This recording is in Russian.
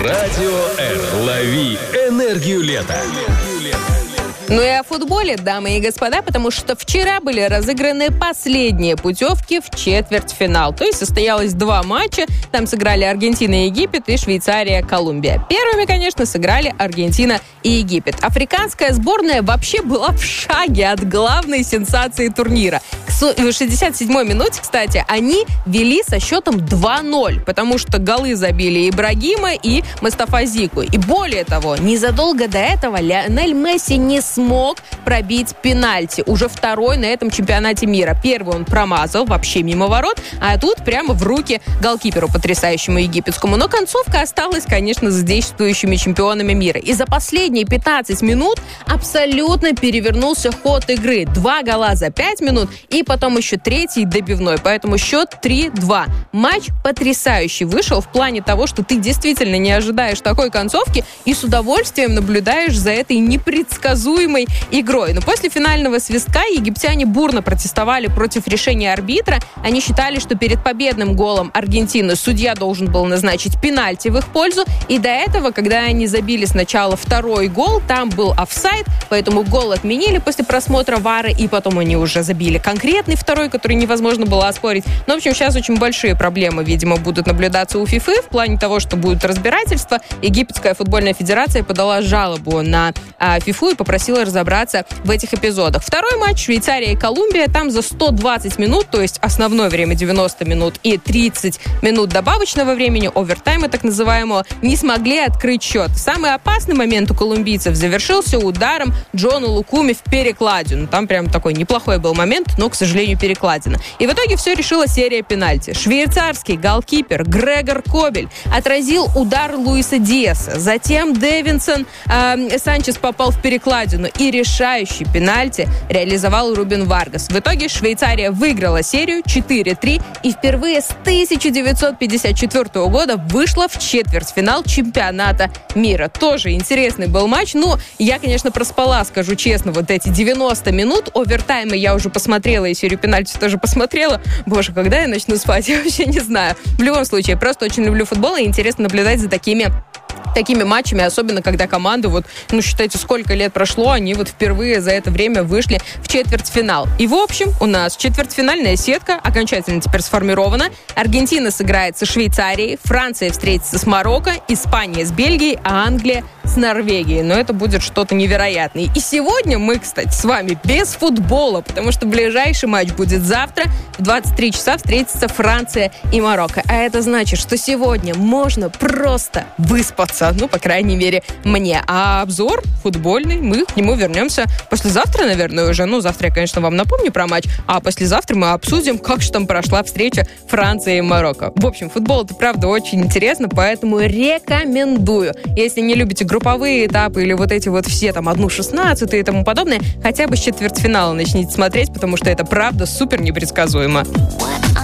Радио R. Лови энергию лета. Ну и о футболе, дамы и господа, потому что вчера были разыграны последние путевки в четвертьфинал. То есть состоялось 2 матча. Там сыграли Аргентина и Египет и Швейцария, Колумбия. Первыми, конечно, сыграли Аргентина и Египет. Африканская сборная вообще была в шаге от главной сенсации турнира. К 67-й минуте, кстати, они вели со счетом 2-0, потому что голы забили Ибрагима и Мустафа Зику. И более того, незадолго до этого Лионель Месси не смог пробить пенальти. Уже второй на этом чемпионате мира. Первый он промазал вообще мимо ворот, а тут прямо в руки голкиперу потрясающему египетскому. Но концовка осталась, конечно, за действующими чемпионами мира. И за последние 15 минут абсолютно перевернулся ход игры. 2 гола за 5 минут и потом еще 3-й добивной. Поэтому счет 3-2. Матч потрясающий вышел в плане того, что ты действительно не ожидаешь такой концовки и с удовольствием наблюдаешь за этой непредсказуемой игрой. Но после финального свистка египтяне бурно протестовали против решения арбитра. Они считали, что перед победным голом Аргентины судья должен был назначить пенальти в их пользу. И до этого, когда они забили сначала второй гол, там был офсайд, поэтому гол отменили после просмотра ВАРа, и потом они уже забили конкретный второй, который невозможно было оспорить. Но, в общем, сейчас очень большие проблемы, видимо, будут наблюдаться у ФИФы в плане того, что будет разбирательство. Египетская футбольная федерация подала жалобу на ФИФУ и попросила разобраться в этих эпизодах. Второй матч Швейцария и Колумбия. Там за 120 минут, то есть основное время 90 минут и 30 минут добавочного времени, овертайма так называемого, не смогли открыть счет. Самый опасный момент у колумбийцев завершился ударом Джона Лукуми в перекладину. Там прям такой неплохой был момент, но, к сожалению, перекладина. И в итоге все решила серия пенальти. Швейцарский голкипер Грегор Кобель отразил удар Луиса Диаса. Затем Дэвинсон Санчес попал в перекладину. И решающий пенальти реализовал Рубен Варгас. В итоге Швейцария выиграла серию 4-3 и впервые с 1954 года вышла в четвертьфинал чемпионата мира. Тоже интересный был матч. Ну, я, конечно, проспала, скажу честно, вот эти 90 минут. Овертаймы я уже посмотрела, и серию пенальти тоже посмотрела. Боже, когда я начну спать, я вообще не знаю. В любом случае, я просто очень люблю футбол, и интересно наблюдать за такими матчами, особенно когда команды, считайте, сколько лет прошло, они впервые за это время вышли в четвертьфинал. И, в общем, у нас четвертьфинальная сетка окончательно теперь сформирована. Аргентина сыграет со Швейцарией, Франция встретится с Марокко, Испания с Бельгией, а Англия с Норвегией. Но это будет что-то невероятное. И сегодня мы, кстати, с вами без футбола, потому что ближайший матч будет завтра. В 23 часа встретятся Франция и Марокко. А это значит, что сегодня можно просто выспаться. По крайней мере, мне. А обзор футбольный, мы к нему вернемся послезавтра, наверное, уже. Завтра я, конечно, вам напомню про матч, а послезавтра мы обсудим, как же там прошла встреча Франции и Марокко. В общем, футбол, это правда очень интересно, поэтому рекомендую. Если не любите групповые этапы или эти все 1/16 и тому подобное, хотя бы с четвертьфинала начните смотреть, потому что это правда супер непредсказуемо.